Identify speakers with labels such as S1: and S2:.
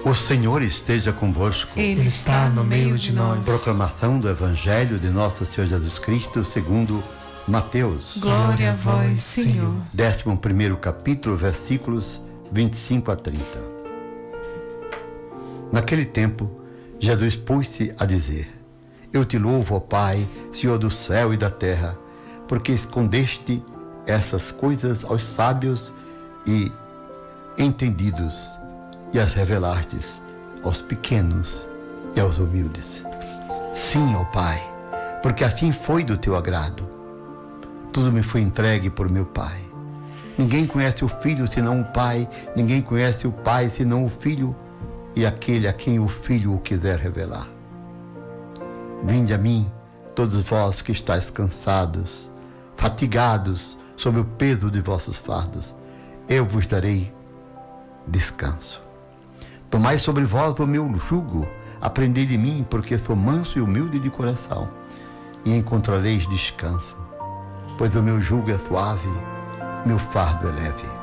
S1: O Senhor esteja convosco.
S2: Ele está no meio de nós.
S1: Proclamação do Evangelho de Nosso Senhor Jesus Cristo segundo Mateus.
S2: Glória a vós, Senhor.
S1: 11º capítulo, versículos 25 a 30. Naquele tempo, Jesus pôs-se a dizer: Eu te louvo, ó Pai, Senhor do céu e da terra, porque escondeste essas coisas aos sábios e entendidos e as revelastes aos pequenos e aos humildes. Sim, ó Pai, porque assim foi do teu agrado. Tudo me foi entregue por meu Pai. Ninguém conhece o Filho senão o Pai, ninguém conhece o Pai senão o Filho e aquele a quem o Filho o quiser revelar. Vinde a mim, todos vós que estáis cansados, fatigados sob o peso de vossos fardos, eu vos darei descanso. Tomai sobre vós o meu jugo, aprendei de mim, porque sou manso e humilde de coração, e encontrareis descanso, pois o meu jugo é suave, meu fardo é leve.